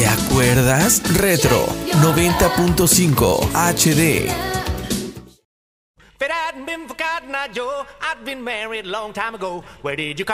¿Te acuerdas? Retro 90.5 HD. If it hadn't been for Cotton Eye Joe, I'd been married a long time ago. Where did you come